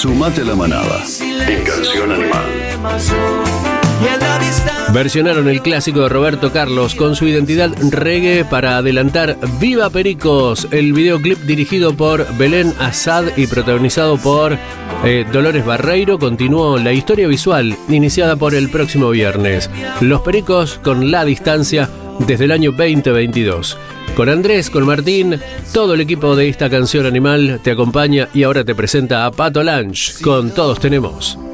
Sumate a la manada en Canción Animal. Versionaron el clásico de Roberto Carlos con su identidad reggae para adelantar Viva Pericos, el videoclip dirigido por Belén Asad y protagonizado por Dolores Barreiro. Continuó la historia visual iniciada por el próximo viernes. Los Pericos con La Distancia desde el año 2022. Con Andrés, con Martín, todo el equipo de esta Canción Animal te acompaña y ahora te presenta a Pato Lange con Todos Tenemos.